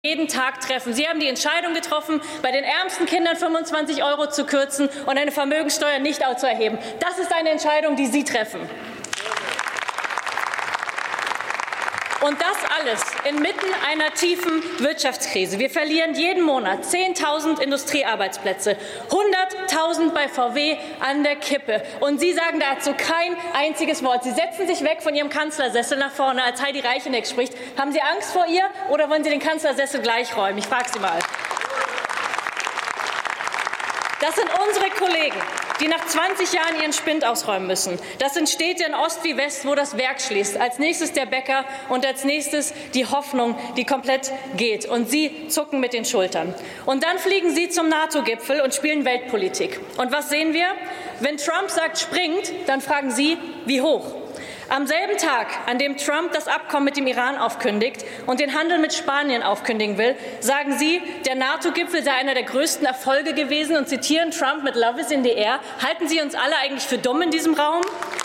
jeden Tag treffen. Sie haben die Entscheidung getroffen, bei den ärmsten Kindern 25 € zu kürzen und eine Vermögenssteuer nicht zu erheben. Das ist eine Entscheidung, die Sie treffen. Und das alles inmitten einer tiefen Wirtschaftskrise. Wir verlieren jeden Monat 10.000 Industriearbeitsplätze, 100.000 bei VW an der Kippe. Und Sie sagen dazu kein einziges Wort. Sie setzen sich weg von Ihrem Kanzlersessel nach vorne, als Heidi Reicheneck spricht. Haben Sie Angst vor ihr oder wollen Sie den Kanzlersessel gleich räumen? Ich frage Sie mal. Das sind unsere Kollegen, die nach 20 Jahren ihren Spind ausräumen müssen. Das sind Städte in Ost wie West, wo das Werk schließt. Als nächstes der Bäcker und als nächstes die Hoffnung, die komplett geht. Und Sie zucken mit den Schultern. Und dann fliegen Sie zum NATO-Gipfel und spielen Weltpolitik. Und was sehen wir? Wenn Trump sagt, springt, dann fragen Sie, wie hoch? Am selben Tag, an dem Trump das Abkommen mit dem Iran aufkündigt und den Handel mit Spanien aufkündigen will, sagen Sie, der NATO-Gipfel sei einer der größten Erfolge gewesen und zitieren Trump mit Love is in the air. Halten Sie uns alle eigentlich für dumm in diesem Raum?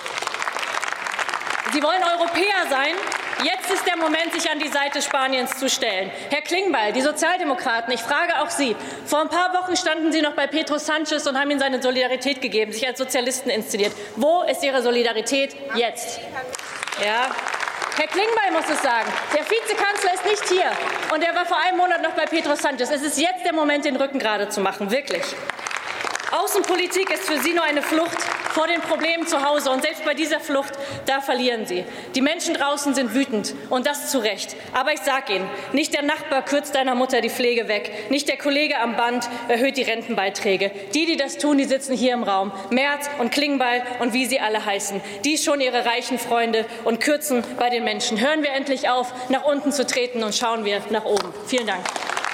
Sie wollen Europäer sein. Jetzt ist der Moment, sich an die Seite Spaniens zu stellen. Herr Klingbeil, die Sozialdemokraten, ich frage auch Sie. Vor ein paar Wochen standen Sie noch bei Pedro Sánchez und haben ihm seine Solidarität gegeben, sich als Sozialisten inszeniert. Wo ist Ihre Solidarität jetzt? Ja. Herr Klingbeil muss es sagen. Der Vizekanzler ist nicht hier. Und er war vor einem Monat noch bei Pedro Sánchez. Es ist jetzt der Moment, den Rücken gerade zu machen. Wirklich. Außenpolitik ist für Sie nur eine Flucht vor den Problemen zu Hause. Und selbst bei dieser Flucht, da verlieren Sie. Die Menschen draußen sind wütend. Und das zu Recht. Aber ich sage Ihnen, nicht der Nachbar kürzt deiner Mutter die Pflege weg. Nicht der Kollege am Band erhöht die Rentenbeiträge. Die das tun, die sitzen hier im Raum. Merz und Klingbeil und wie sie alle heißen. Die schon ihre reichen Freunde und kürzen bei den Menschen. Hören wir endlich auf, nach unten zu treten und schauen wir nach oben. Vielen Dank.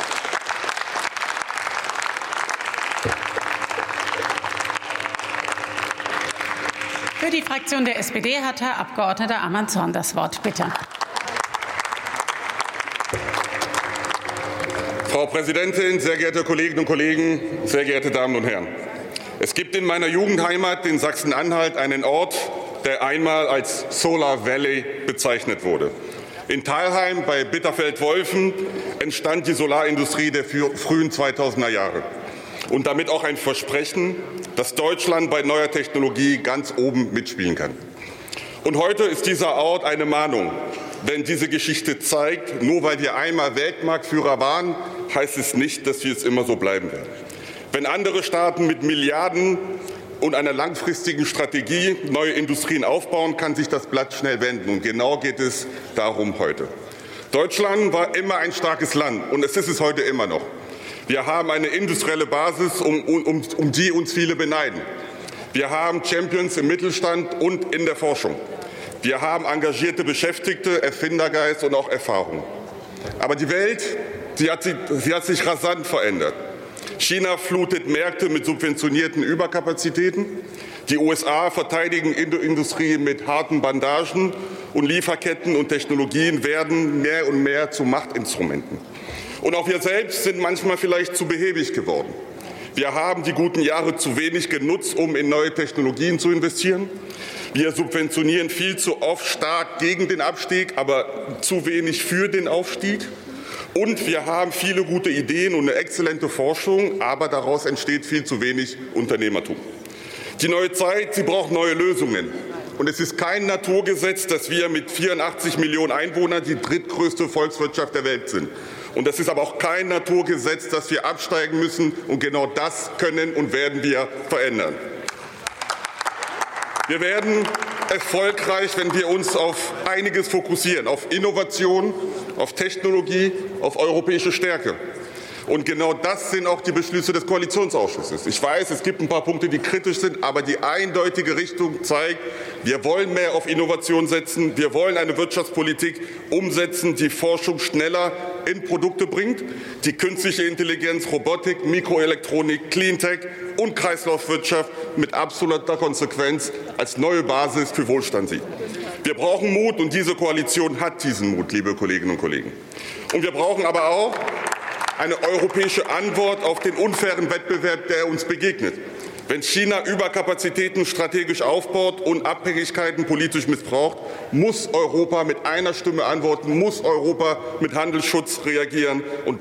Für die Fraktion der SPD hat Herr Abg. Amann-Zorn das Wort. Bitte. Frau Präsidentin, sehr geehrte Kolleginnen und Kollegen, sehr geehrte Damen und Herren! Es gibt in meiner Jugendheimat in Sachsen-Anhalt einen Ort, der einmal als Solar Valley bezeichnet wurde. In Thalheim bei Bitterfeld-Wolfen entstand die Solarindustrie der frühen 2000er Jahre. Und damit auch ein Versprechen, dass Deutschland bei neuer Technologie ganz oben mitspielen kann. Und heute ist dieser Ort eine Mahnung, denn diese Geschichte zeigt, nur weil wir einmal Weltmarktführer waren, heißt es nicht, dass wir es immer so bleiben werden. Wenn andere Staaten mit Milliarden und einer langfristigen Strategie neue Industrien aufbauen, kann sich das Blatt schnell wenden. Und genau geht es darum heute. Deutschland war immer ein starkes Land und es ist es heute immer noch. Wir haben eine industrielle Basis, um die uns viele beneiden. Wir haben Champions im Mittelstand und in der Forschung. Wir haben engagierte Beschäftigte, Erfindergeist und auch Erfahrung. Aber die Welt, sie hat sich rasant verändert. China flutet Märkte mit subventionierten Überkapazitäten. Die USA verteidigen Industrie mit harten Bandagen. Und Lieferketten und Technologien werden mehr und mehr zu Machtinstrumenten. Und auch wir selbst sind manchmal vielleicht zu behäbig geworden. Wir haben die guten Jahre zu wenig genutzt, um in neue Technologien zu investieren. Wir subventionieren viel zu oft stark gegen den Abstieg, aber zu wenig für den Aufstieg. Und wir haben viele gute Ideen und eine exzellente Forschung, aber daraus entsteht viel zu wenig Unternehmertum. Die neue Zeit, sie braucht neue Lösungen. Und es ist kein Naturgesetz, dass wir mit 84 Millionen Einwohnern die drittgrößte Volkswirtschaft der Welt sind. Und das ist aber auch kein Naturgesetz, dass wir absteigen müssen. Und genau das können und werden wir verändern. Wir werden erfolgreich, wenn wir uns auf einiges fokussieren, auf Innovation, auf Technologie, auf europäische Stärke. Und genau das sind auch die Beschlüsse des Koalitionsausschusses. Ich weiß, es gibt ein paar Punkte, die kritisch sind, aber die eindeutige Richtung zeigt, wir wollen mehr auf Innovation setzen. Wir wollen eine Wirtschaftspolitik umsetzen, die Forschung schneller in Produkte bringt, die künstliche Intelligenz, Robotik, Mikroelektronik, Cleantech und Kreislaufwirtschaft mit absoluter Konsequenz als neue Basis für Wohlstand sieht. Wir brauchen Mut, und diese Koalition hat diesen Mut, liebe Kolleginnen und Kollegen. Und wir brauchen aber auch eine europäische Antwort auf den unfairen Wettbewerb, der uns begegnet. Wenn China Überkapazitäten strategisch aufbaut und Abhängigkeiten politisch missbraucht, muss Europa mit einer Stimme antworten, muss Europa mit Handelsschutz reagieren. Und